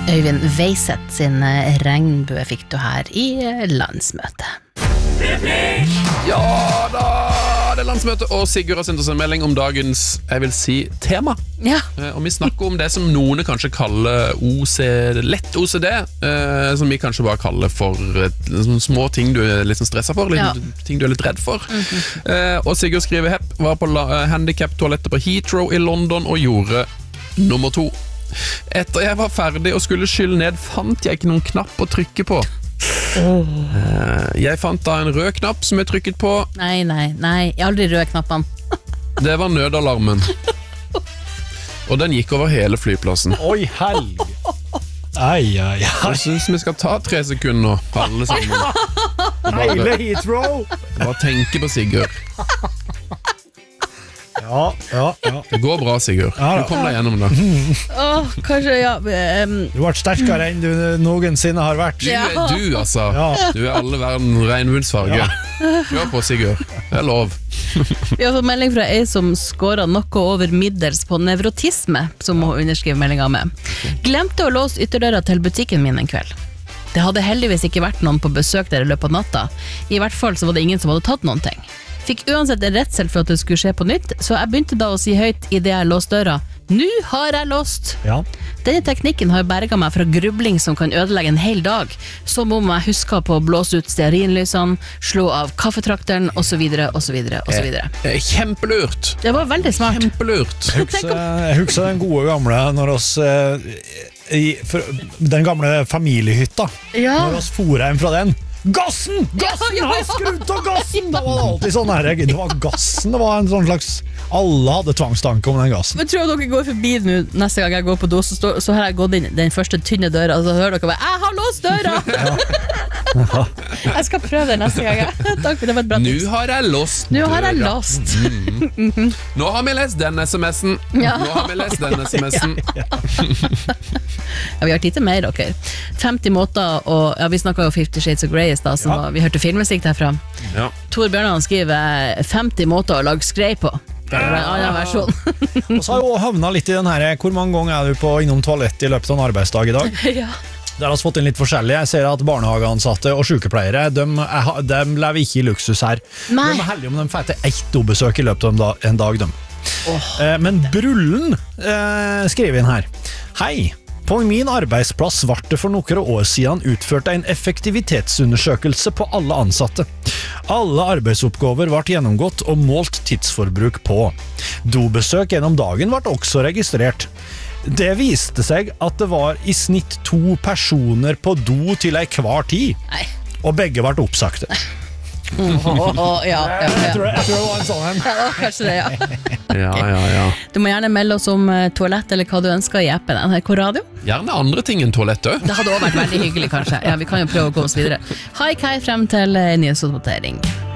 Øyvind Weiseth sin regnbue fikk du her I landsmøtet. Ja da, det landsmøtet, og Sigurd har sendt oss en melding om dagens, jeg vil si, tema. Ja. Og vi snakker om det som noen kanskje kaller lett OCD, som vi kanskje bare kaller for små ting du litt stresset for, ting du litt redd for. Og Sigurd skriver hepp, var på handicap-toalettet på Heathrow I London og gjorde nummer 2. Etter jeg var ferdig og skulle skylle ned, fant jeg ikke noen knapp å trykke på. Jeg fant da en rød knapp som jeg trykket på. Nei, jeg har aldri røde knappene. Det var nødalarmen. Og den gikk over hele flyplassen. Oi, helg. Ai. Jeg synes vi skal ta 3 sekunder nå, alle sammen. Hele Heathrow. Bare tenke på Sigurd. Ja. Det går bra, Sigurd. Du kom deg gjennom det. Kanskje, ja. Du har vært sterkere enn du noensinne har vært. Du altså. Du alle verden regnbundsfarge. Hør på, Sigurd. Det lov. Vi har fått melding fra ei som skåret noe over middels på nevrotisme, som må underskrive meldingen med. Glemte å låse ytterdøra til butikken min en kveld. Det hadde heldigvis ikke vært noen på besøk der I løpet av natta. I hvert fall så var det ingen som hadde tatt noen ting. Fikk uansett en redsel for at det skulle skje på nytt, så jeg begynte da å si høyt I det jeg låste døra. Nå har jeg låst! Ja. Denne teknikken har berget meg fra grubling som kan ødelegge en hel dag, som om jeg husker på å blåse ut stearinlysene, slå av kaffetrakteren, og så videre, og så videre, og så videre. Kjempelurt! Det var veldig smart. Kjempelurt! Jeg husker den gode gamle når oss den gamle familiehytta. Når oss for hjem fra den. Gassen! Har skrudd av gassen! Det var alltid sånn her. Det var gassen, det var en sånn slags alle hadde tvangstanke om den gassen. Men tror dere går forbi nå neste gang jeg går på do, så har jeg gått inn den første tynne døra, og så hører dere bare, jeg har låst døra! Jeg skal prøve det neste gang. Takk for det var et bra tips. Nå har jeg låst døra. Nå har jeg låst. Nå har vi lest den sms'en. Ja, vi har tid til mer, dere. 50 måter, og vi snakket jo 50 Shades of Grey I sted, så vi hørte filmmusikk derfra. Tor Bjørnland skriver 50 måter å lage skrei på. Det en annen versjon. Og så har jeg jo havnet litt I den her, hvor mange ganger du på innom toalett I løpet av en arbeidsdag I dag? Ja. Der har vi fått inn litt forskjellig. Jeg ser at barnehageansatte og sykepleiere, de lever ikke I luksus her. Nei. De heldige om de får til 1 dobesøk I løpet av en dag, de. Men Brullen skriver inn her. Hei, på min arbeidsplass var det for noen år siden utført en effektivitetsundersøkelse på alle ansatte. Alle arbeidsoppgaver ble gjennomgått og målt tidsforbruk på. Dobesøk gjennom dagen ble også registrert. Det viste seg at det var I snitt 2 personer på do til en hver tid. Nei. Og begge ble oppsagte. Ja. Jeg tror det var en sånn en. Ja, kanskje det, Ja. Du må gjerne melde oss om toalett eller hva du ønsker I appen NRK Radio. Gjerne andre ting enn toalett også. Det hadde også vært veldig hyggelig kanskje. Ja, vi kan jo prøve å gå oss videre. Hei, Kai, frem til nyhetsoppdatering.